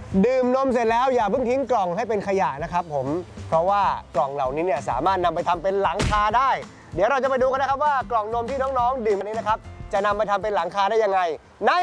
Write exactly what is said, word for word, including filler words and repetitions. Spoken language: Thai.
ดื่มนมเสร็จแล้วอย่าเพิ่งทิ้งกล่องให้เป็นขยะนะครับผมเพราะว่ากล่องเหล่านี้เนี่ยสามารถนำไปทำเป็นหลังคาได้เดี๋ยวเราจะไปดูกันนะครับว่ากล่องนมที่น้องๆดื่มอันนี้นะครับจะนำไปทำเป็นหลังคาได้ยังไงใน